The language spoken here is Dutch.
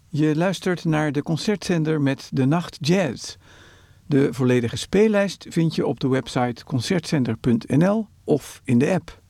Je luistert naar de Concertzender met De Nacht Jazz. De volledige speellijst vind je op de website concertzender.nl of in de app.